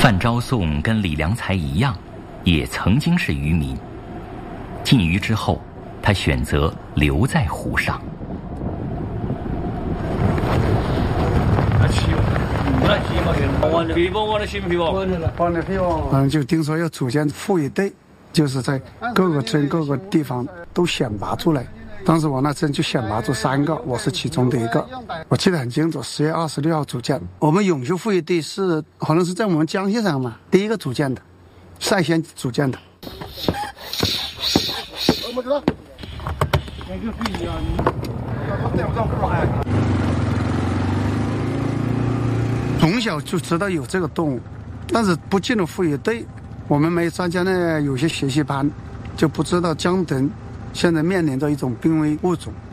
范昭颂跟李良才一样，也曾经是渔民。禁渔之后，他选择留在湖上。 就听说要组建妇女队，就是在各个村各个地方都选拔出来。当时我那镇就选拔出3个，我是其中的一个。我记得很清楚，10月26号组建。我们永修妇女队是好像是在我们江西省嘛第一个组建的，率先组建的。从小就知道有这个动物，但是不进入妇女队，我们没参加有些学习班，就不知道江豚现在面临着一种濒危物种。